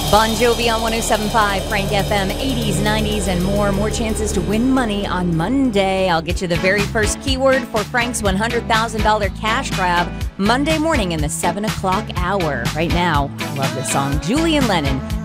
Bon Jovi on 107.5, Frank FM, 80s, 90s, and more. More chances to win money on Monday. I'll get you the very first keyword for Frank's $100,000 cash grab Monday morning in the 7 o'clock hour. Right now, I love this song. Julian Lennon,